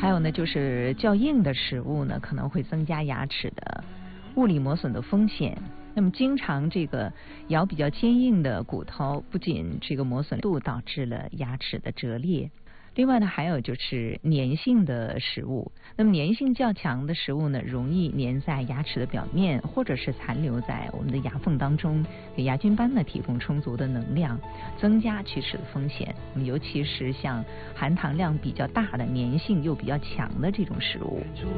还有呢，就是较硬的食物呢，可能会增加牙齿的物理磨损的风险。那么经常这个咬比较坚硬的骨头，不仅这个磨损度导致了牙齿的折裂，另外呢，还有就是粘性的食物。那么粘性较强的食物呢，容易粘在牙齿的表面，或者是残留在我们的牙缝当中，给牙菌斑呢提供充足的能量，增加龋齿的风险。那么尤其是像含糖量比较大的、粘性又比较强的这种食物。